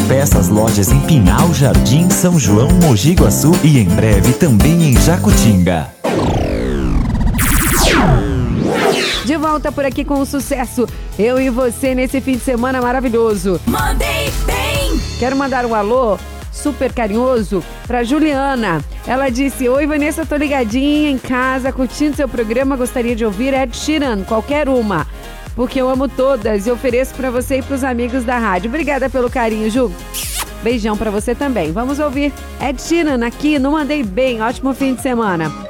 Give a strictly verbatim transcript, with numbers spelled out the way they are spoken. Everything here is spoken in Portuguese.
Autopeças Lojas em Pinhal, Jardim, São João, Mogi Guaçu e em breve também em Jacutinga. De volta por aqui com o sucesso Eu e Você nesse fim de semana maravilhoso. Mandei bem! Quero mandar um alô super carinhoso pra Juliana. Ela disse: oi Vanessa, tô ligadinha em casa, curtindo seu programa, gostaria de ouvir Ed Sheeran, qualquer uma, porque eu amo todas e ofereço pra você e pros amigos da rádio. Obrigada pelo carinho, Ju. Beijão pra você também. Vamos ouvir Ed Sheeran aqui no Mandei Bem. Ótimo fim de semana.